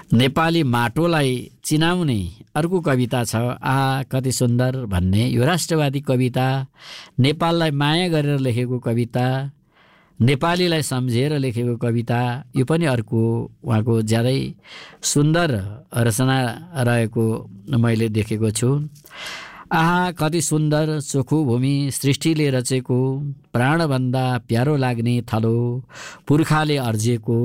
नेपाली माटोलाई चिनाउने अर्को कविता छ, आहा कति सुन्दर भन्ने। यो राष्ट्रवादी कविता, नेपाललाई माया गरेर लेखेको कविता, नेपालीलाई सम्झेर लेखेको कविता, यो पनि अर्को उहाँको ज्यादै सुन्दर रचना रहेको मैले देखेको छु। आहा कति सुन्दर चोखो भूमि सृष्टिले रचेको, प्राणभन्दा प्यारो लाग्ने थलो पुर्खाले अर्जेको,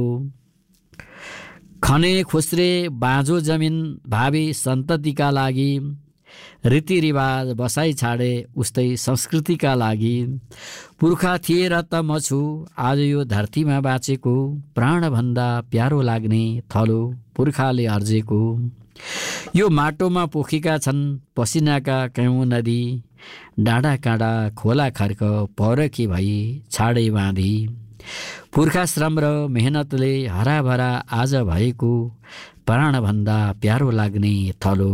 खने खुस्रे बाँझो जमिन भावी सन्ततिका लागि, रीतिरिवाज बसाइ छाडे उस्तै संस्कृतिका लागि, पुर्खा थिए र त म छु आज यो धरतीमा बाँचेको, प्राणभन्दा प्यारो लाग्ने थलो पुर्खाले अर्जेको। यो माटोमा पोखेका छन् पसिनाका कयौँ नदी, डाँडा काँडा खोला खर्क परखी भई छाडे बाँधी, पुर्खा श्रम र मेहनतले हराभरा आज भएको, प्राणभन्दा प्यारो लाग्ने थलो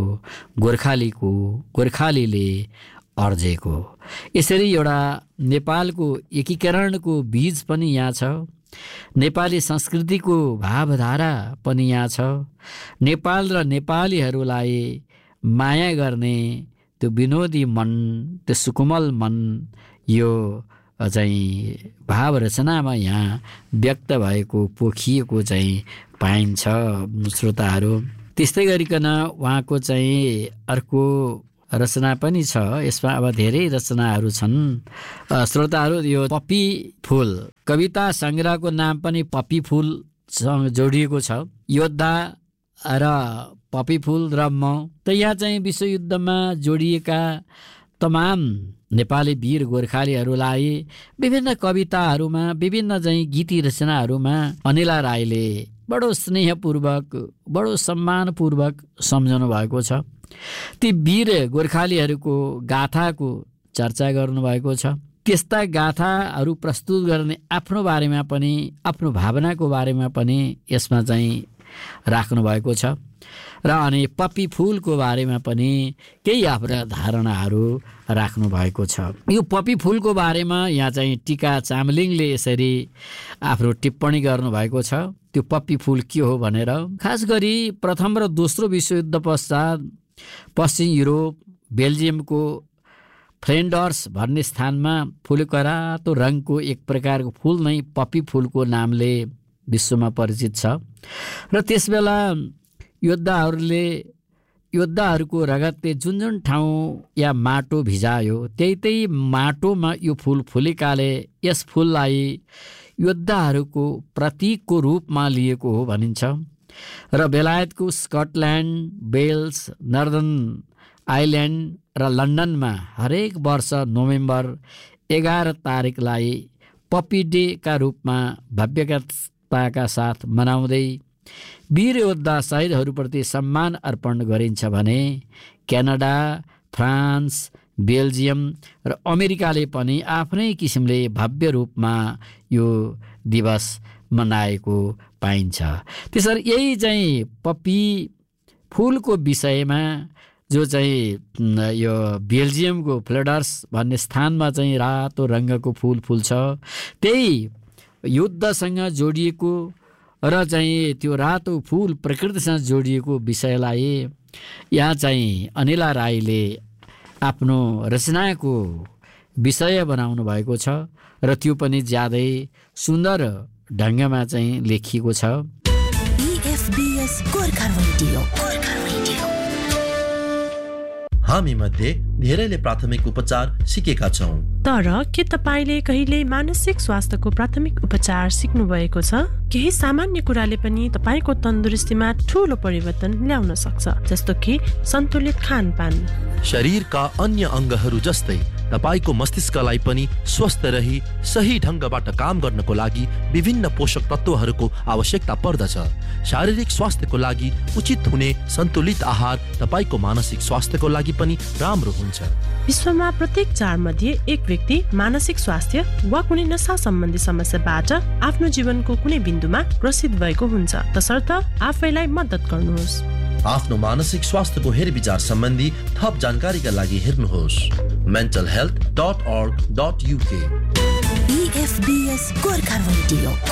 गोर्खालीले अर्जेको। यसरी एउटा नेपालको एकीकरणको बीज पनि यहाँ छ, नेपाली संस्कृतिको भावधारा पनि यहाँ छ, नेपाल र नेपालीहरूलाई माया गर्ने त्यो विनोदी मन, त्यो सुकुमल मन, यो चाहिँ भाव रचनामा यहाँ व्यक्त भएको पोखिएको चाहिँ पाइन्छ श्रोताहरू। त्यस्तै गरिकन उहाँको चाहिँ अर्को रचना पनि छ, यसमा अब धेरै रचनाहरू छन् श्रोताहरू। यो पप्पी फुल कविता सङ्ग्रहको नाम पनि पप्पी फुलसँग जोडिएको छ। योद्धा र पप्पी फुल र म, त यहाँ चाहिँ विश्वयुद्धमा जोडिएका तमाम नेपाली वीर गोर्खालीहरूलाई विभिन्न कविताहरूमा, विभिन्न चाहिँ गीती रचनाहरूमा अनिला राईले बडो स्नेहपूर्वक, बडो सम्मानपूर्वक सम्झाउनु भएको छ। ती वीर गोर्खालीहरूको गाथाको चर्चा गर्नुभएको छ। त्यस्ता गाथाहरू प्रस्तुत गर्ने आफ्नो बारेमा पनि, आफ्नो भावनाको बारेमा पनि यसमा चाहिँ राख्नु भएको छ। र अनि पप्पी फुलको बारेमा पनि केही आफ्ना धारणाहरू राख्नु भएको छ। यो पप्पी फुलको बारेमा यहाँ चाहिँ टिका चामलिङले यसरी आफ्नो टिप्पणी गर्नुभएको छ। त्यो पप्पी फुल के हो भनेर, खास गरी प्रथम र दोस्रो विश्वयुद्ध पश्चात पश्चिम युरोप बेल्जियमको फ्लेन्डर्स भन्ने स्थानमा फुलेको रातो रङको एक प्रकारको फुल नै पप्पी फुलको नामले विश्वमा परिचित छ। र त्यसबेला योद्धाहरूको रगतले जुन जुन ठाउँ या माटो भिजायो त्यही माटोमा यो फुल फुलेकाले यस फुललाई योद्धाहरूको प्रतीकको रूपमा लिएको हो भनिन्छ। र बेलायतको स्कटल्यान्ड, वेल्स, नर्दर्न आइल्यान्ड र लन्डनमा हरेक वर्ष नोभेम्बर 11 तारिकलाई पप्पी डेका रूपमा भव्यताका साथ मनाउँदै वीर योद्धा शहीदहरूप्रति सम्मान अर्पण गरिन्छ भने क्यानाडा, फ्रान्स, बेल्जियम र अमेरिकाले पनि आफ्नै किसिमले भव्य रूपमा यो दिवस मनाएको पाइन्छ। त्यसरी यही चाहिँ पप्पी फुलको विषयमा जो चाहिँ यो बेल्जियमको फ्लेडर्स भन्ने स्थानमा चाहिँ रातो रङ्गको फुल फुल्छ, त्यही युद्धसँग जोडिएको र चाहिँ त्यो रातो फुल प्रकृतिसँग जोडिएको विषयलाई यहाँ चाहिँ अनिला राईले आफ्नो रचनाको विषय बनाउनु भएको छ र त्यो पनि ज्यादै सुन्दर ढङ्गमा चाहिँ लेखिएको छ। हामी मध्ये धेरैले प्राथमिक उपचार सिकेका छौं, तर के तपाईले कहिले मानसिक स्वास्थ्यको प्राथमिक उपचार सिक्नु भएको छ? केही सामान्य कुराले पनि तपाईको तन्दुरुस्तीमा ठूलो परिवर्तन ल्याउन सक्छ, जस्तो कि सन्तुलित खानपान। शरीरका अन्य अङ्गहरू जस्तै तपाईको मस्तिष्कलाई पनि स्वस्थ रही सही ढङ्गबाट काम गर्नको लागि विभिन्न पोषक तत्त्वहरूको आवश्यकता पर्दछ। शारीरिक स्वास्थ्यको लागि उचित हुने सन्तुलित आहार तपाईको मानसिक स्वास्थ्यको लागि पनि राम्रो हुन्छ। विश्वमा प्रत्येक 4 मध्ये एक व्यक्ति मानसिक स्वास्थ्य वा कुनै नशा सम्बन्धी समस्याबाट आफ्नो जीवनको कुनै बिन्दुमा ग्रसित भएको हुन्छ। तसर्थ आफैलाई मद्दत गर्नुहोस्। आफ्नो मानसिक स्वास्थ्यको हेरविचार सम्बन्धी थप जानकारीका लागि हेर्नुहोस् mentalhealth.org.uk। EFBS Gorkha radio.